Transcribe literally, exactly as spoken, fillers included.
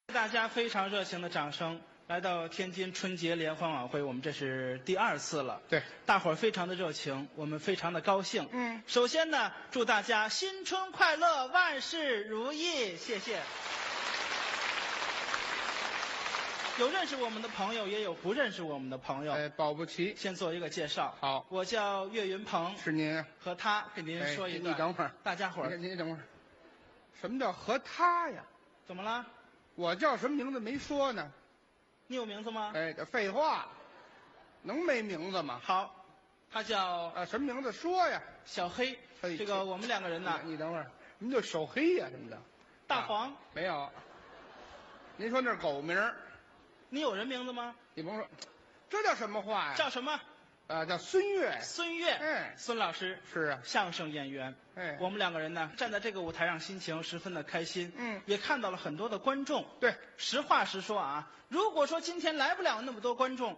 大家非常热情的掌声，来到天津春节联欢晚会，我们这是第二次了。 对， 大伙儿非常的热情，我们非常的高兴。 嗯， 首先呢，祝大家新春快乐，万事如意，谢谢。有认识我们的朋友，也有不认识我们的朋友。 哎，保不齐。 先做一个介绍。 好， 我叫岳云鹏， 是您。 和他给您说一段。 哎、你等会儿， 大家伙儿， 你等会儿，什么叫和他呀？ 怎么了？ 我叫什么名字没说呢？ 你有名字吗？ 哎，这废话，能没名字吗？ 好，他叫啊，什么名字说呀？ 小黑。 嘿这个我们两个人呢？ 你等会儿，什么叫小黑呀？什么的？ 大黄、 啊、没有。您说那是狗名儿？ 你有人名字吗？ 你甭说，这叫什么话呀？ 叫什么？ 啊，叫孙越。 孙越。 哎， 孙老师是啊， 相声演员。 哎， 我们两个人呢，站在这个舞台上，心情十分的开心。 嗯， 也看到了很多的观众。 对， 实话实说啊，如果说今天来不了那么多观众，